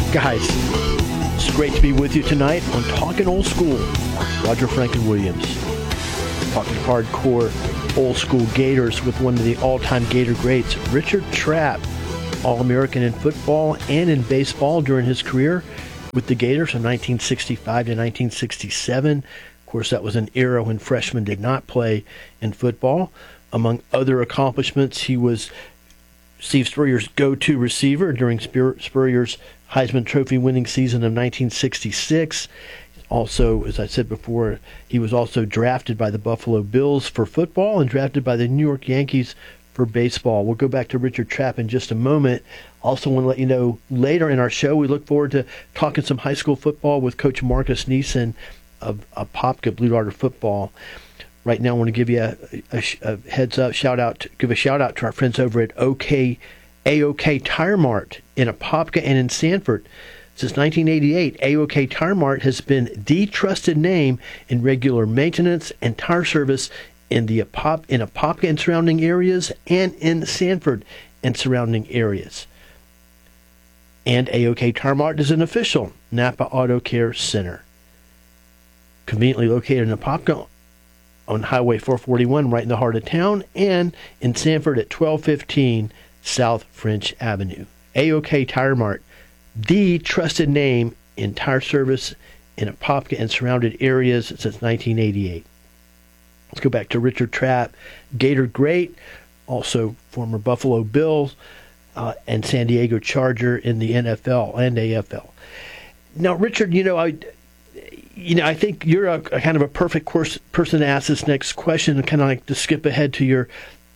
Guys, it's great to be with you tonight on Talking Old School. Roger Franklin-Williams. Talking hardcore old school Gators with one of the all-time Gator greats, Richard Trapp, All-American in football and in baseball during his career with the Gators from 1965 to 1967. Of course, that was an era when freshmen did not play in football. Among other accomplishments, he was Steve Spurrier's go-to receiver during Spurrier's Heisman Trophy winning season of 1966. Also, as I said before, he was also drafted by the Buffalo Bills for football and drafted by the New York Yankees for baseball. We'll go back to Richard Trapp in just a moment. Also want to let you know, later in our show, we look forward to talking some high school football with Coach Marcus Neeson of Apopka Blue Darter football. Right now, I want to give you a heads up, give a shout out to our friends over at AOK Tire Mart in Apopka and in Sanford. Since 1988, AOK Tire Mart has been the trusted name in regular maintenance and tire service in Apopka and surrounding areas, and in Sanford and surrounding areas. And AOK Tire Mart is an official Napa Auto Care Center. Conveniently located in Apopka on Highway 441 right in the heart of town, and in Sanford at 1215 South French Avenue. AOK Tire Mart, the trusted name in tire service in Apopka and surrounded areas since 1988. Let's go back to Richard Trapp, Gator great, also former Buffalo Bills and San Diego Charger in the NFL and AFL. Now, Richard, I think you're a kind of a perfect person to ask this next question, and kind of like to skip ahead to your,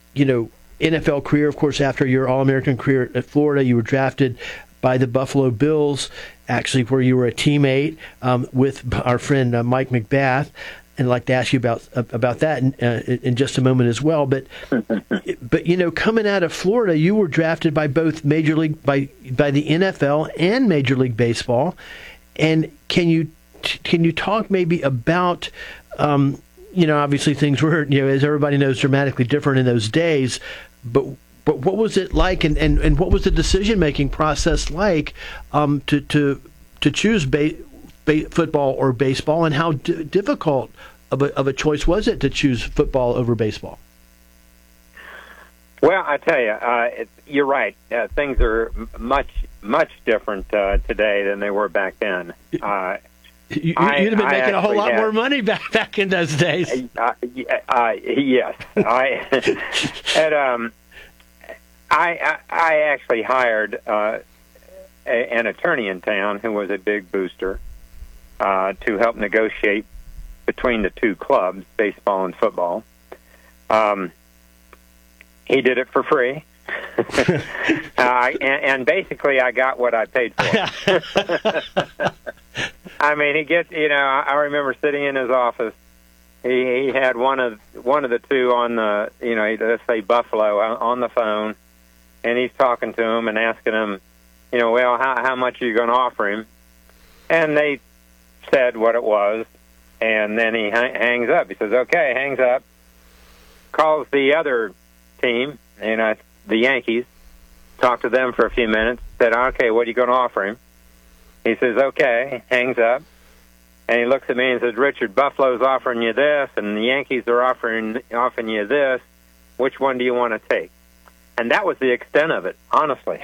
NFL career. Of course, after your All-American career at Florida, you were drafted by the Buffalo Bills, actually where you were a teammate with our friend Mike McBath. And I'd like to ask you about that in just a moment as well. But coming out of Florida, you were drafted by both Major League by the NFL and Major League Baseball. And can you talk maybe about obviously things were as everybody knows dramatically different in those days, but what was it like, and what was the decision making process like to choose football or baseball, and how difficult of a choice was it to choose football over baseball? Well, I tell you, you're right. Things are much different today than they were back then. You'd have been making a whole lot more money back in those days. Yes, I actually hired an attorney in town who was a big booster to help negotiate between the two clubs, baseball and football. He did it for free. And basically I got what I paid for. I mean, he gets, I remember sitting in his office. He had one of the two on the, let's say Buffalo on the phone, and he's talking to him and asking him, well, how much are you going to offer him? And they said what it was, and then he hangs up. He says, okay, hangs up, calls the other team, the Yankees, talked to them for a few minutes, said, okay, what are you going to offer him? He says, okay, hangs up, and he looks at me and says, Richard, Buffalo's offering you this, and the Yankees are offering you this. Which one do you want to take? And that was the extent of it, honestly.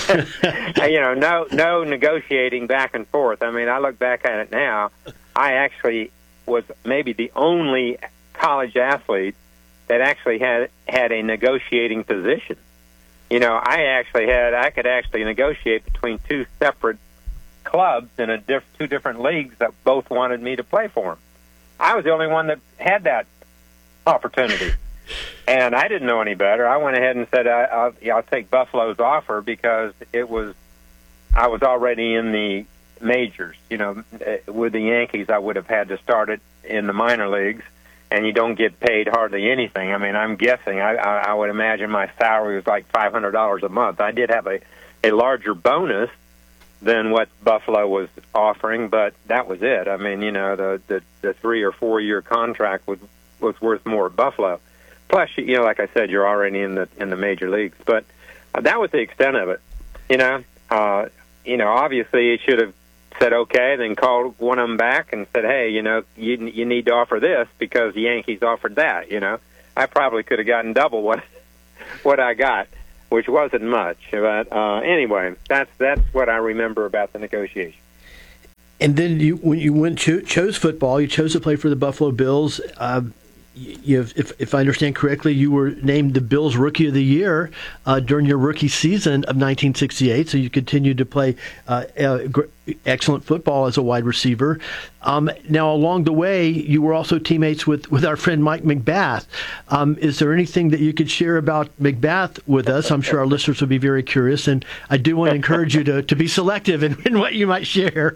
No negotiating back and forth. I mean, I look back at it now. I actually was maybe the only college athlete that actually had a negotiating position. I could actually negotiate between two separate clubs in two different leagues that both wanted me to play for them. I was the only one that had that opportunity. And I didn't know any better. I went ahead and said, I'll take Buffalo's offer because I was already in the majors. With the Yankees, I would have had to start it in the minor leagues, and you don't get paid hardly anything. I mean, I'm guessing, I would imagine my salary was like $500 a month. I did have a larger bonus than what Buffalo was offering, but that was it. I mean, the 3 or 4 year contract was worth more at Buffalo. Plus, like I said, you're already in the major leagues. But that was the extent of it. obviously he should have said okay, then called one of them back and said, hey, you need to offer this because the Yankees offered that. I probably could have gotten double what I got, which wasn't much. But anyway, that's what I remember about the negotiation. And then when you chose football, you chose to play for the Buffalo Bills. If I understand correctly, you were named the Bills Rookie of the Year during your rookie season of 1968. So you continued to play excellent football as a wide receiver. Now, along the way, you were also teammates with our friend Mike McBath. Is there anything that you could share about McBath with us? I'm sure our listeners would be very curious, and I do want to encourage you to be selective in what you might share.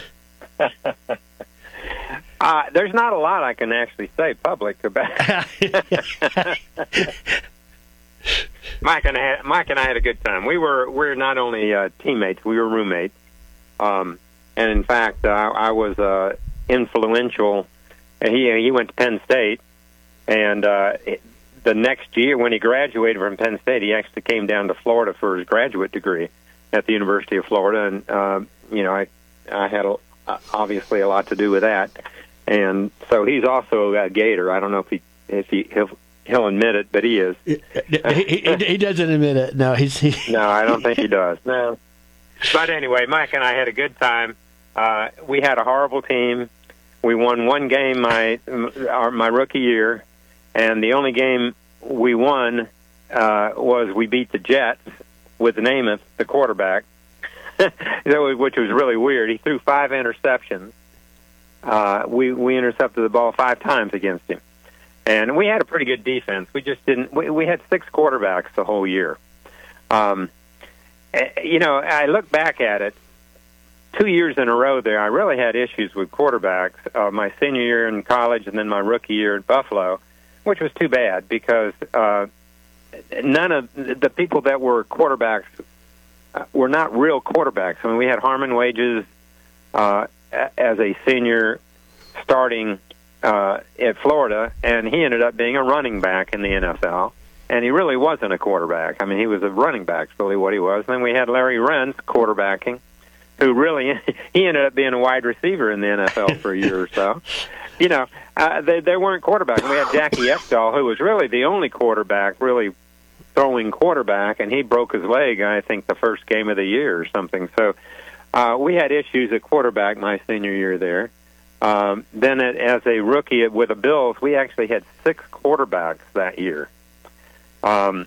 There's not a lot I can actually say public about. Mike and I had a good time. We're not only teammates, we were roommates. And in fact, I was influential. He went to Penn State, and the next year when he graduated from Penn State, he actually came down to Florida for his graduate degree at the University of Florida. And I had obviously a lot to do with that. And so he's also a Gator. I don't know if he'll admit it, but he is. He doesn't admit it. No, No, I don't think he does. No. But anyway, Mike and I had a good time. We had a horrible team. We won one game my rookie year, and the only game we won was we beat the Jets with Namath, the quarterback, which was really weird. He threw 5 interceptions. We intercepted the ball 5 times against him, and we had a pretty good defense. We just didn't. We had 6 quarterbacks the whole year. I look back at it. 2 years in a row there, I really had issues with quarterbacks. My senior year in college, and then my rookie year at Buffalo, which was too bad because none of the people that were quarterbacks were not real quarterbacks. I mean, we had Harmon Wages as a senior starting at Florida, and he ended up being a running back in the NFL, and he really wasn't a quarterback. I mean, he was a running back, really what he was. And then we had Larry Rentz quarterbacking, who really, he ended up being a wide receiver in the NFL for a year or so. They weren't quarterbacks. We had Jackie Ekdahl, who was really the only quarterback, really throwing quarterback, and he broke his leg, I think, the first game of the year or something. So we had issues at quarterback my senior year there. Then as a rookie with the Bills, we actually had 6 quarterbacks that year. And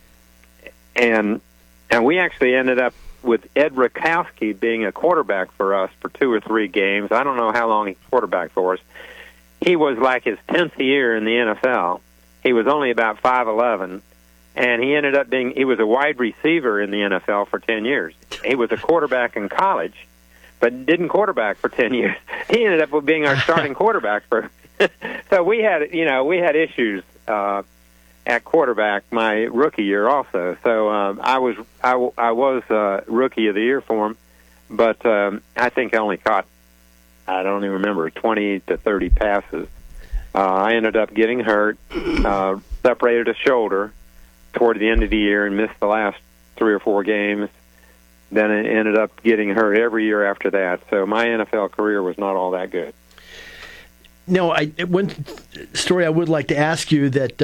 we actually ended up with Ed Rakowski being a quarterback for us for 2 or 3 games. I don't know how long he quarterbacked for us. He was like his 10th year in the NFL. He was only about 5'11", and he ended up he was a wide receiver in the NFL for 10 years. He was a quarterback in college, but didn't quarterback for 10 years. He ended up with being our starting quarterback for. So we had issues at quarterback my rookie year also. So I was rookie of the year for him, but I think I only caught, I don't even remember, 20 to 30 passes. I ended up getting hurt, separated a shoulder toward the end of the year and missed the last 3 or 4 games. Then I ended up getting hurt every year after that. So my NFL career was not all that good. No, one story I would like to ask you that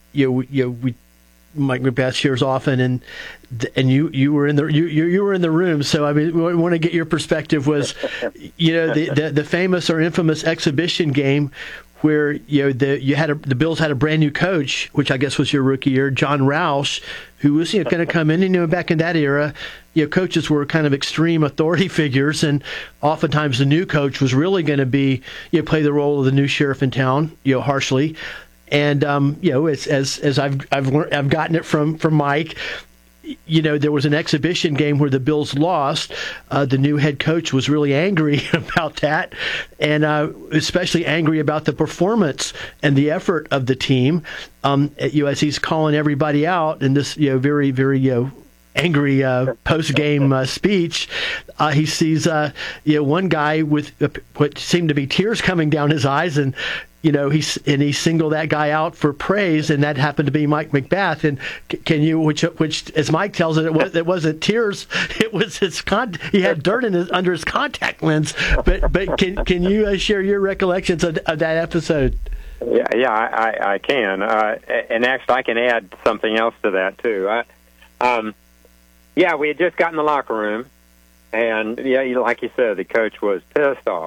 Mike McBath shares often, and you were in the room. So I mean, we want to get your perspective. Was the famous or infamous exhibition game where the Bills had a brand new coach, which I guess was your rookie year, John Roush, who was going to come in. And back in that era, coaches were kind of extreme authority figures, and oftentimes the new coach was really going to be play the role of the new sheriff in town, harshly. And as I've gotten it from Mike. There was an exhibition game where the Bills lost. The new head coach was really angry about that, and especially angry about the performance and the effort of the team. As he's calling everybody out in this, very, very, angry post-game speech, he sees one guy with what seemed to be tears coming down his eyes, and he singled that guy out for praise, and that happened to be Mike McBath. And can you, which as Mike tells it wasn't tears, it was he had dirt under his contact lens. But can you share your recollections of that episode? Yeah, I can, and actually I can add something else to that too. We had just gotten in the locker room, and like you said, the coach was pissed off.